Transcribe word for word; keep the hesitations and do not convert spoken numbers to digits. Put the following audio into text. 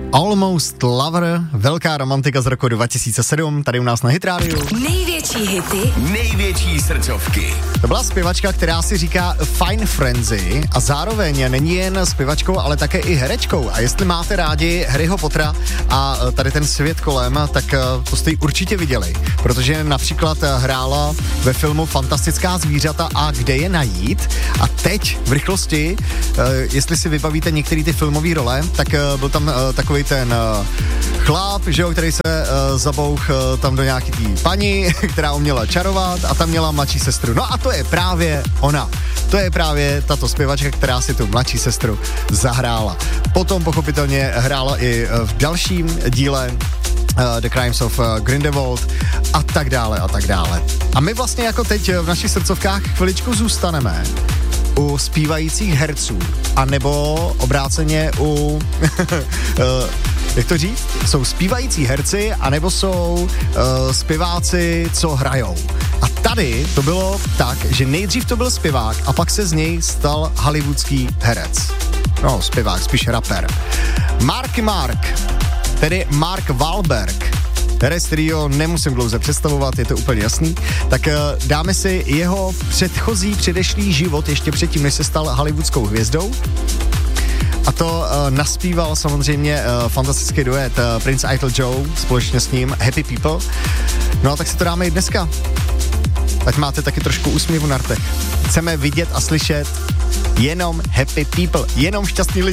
Almost Lover, velká romantika z roku dva tisíce sedm, tady u nás na Hit Radio. Největší hity, největší srdcovky. To byla zpěvačka, která si říká Fine Frenzy a zároveň není jen zpěvačkou, ale také i herečkou. A jestli máte rádi Harryho Pottera a tady ten svět kolem, tak to jste ji určitě viděli, protože například hrála ve filmu Fantastická zvířata a Kde je najít. A teď v rychlosti, jestli si vybavíte některé ty filmové role, tak byl tam takový ten chlap, že jo, který se zabouch tam do nějaký tý paní, která uměla čarovat a tam měla mladší sestru. No a to je právě ona. To je právě tato zpěvačka, která si tu mladší sestru zahrála. Potom pochopitelně hrála i v dalším díle uh, The Crimes of uh, Grindelwald a tak dále a tak dále. A my vlastně jako teď v našich srdcovkách chviličku zůstaneme u zpívajících herců, anebo obráceně u, uh, jak to říct, jsou zpívající herci, anebo jsou uh, zpěváci, co hrajou. A tady to bylo tak, že nejdřív to byl zpěvák a pak se z něj stal hollywoodský herec. No, zpěvák, spíš rapper. Marky Mark, tedy Mark Wahlberg, herec, kterýho nemusím dlouze představovat, je to úplně jasný, tak uh, dáme si jeho předchozí, předešlý život ještě předtím, než se stal hollywoodskou hvězdou. A to uh, naspíval samozřejmě uh, fantastický duet uh, Prince Idol Joe společně s ním Happy People. No a tak si to dáme i dneska. Ať máte taky trošku úsměvu na rtech. Chceme vidět a slyšet jenom happy people, jenom šťastný lidi.